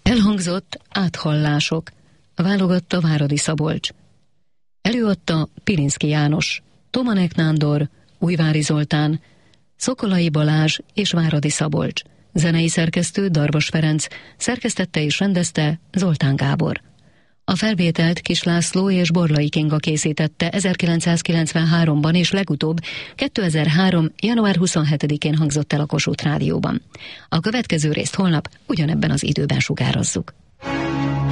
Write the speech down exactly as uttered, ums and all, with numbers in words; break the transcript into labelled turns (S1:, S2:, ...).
S1: Elhangzott Áthallások, válogatta Váradi Szabolcs. Előadta Pilinszky János, Tomanek Nándor, Újvári Zoltán, Szokolai Balázs és Váradi Szabolcs. Zenei szerkesztő Darvas Ferenc, szerkesztette és rendezte Zoltán Gábor. A felvételt Kis László és Borlai Kinga készítette ezerkilencszázkilencvenháromban, és legutóbb kétezer-három. január huszonhetedikén hangzott el a Kossuth Rádióban. A következő részt holnap ugyanebben az időben sugározzuk.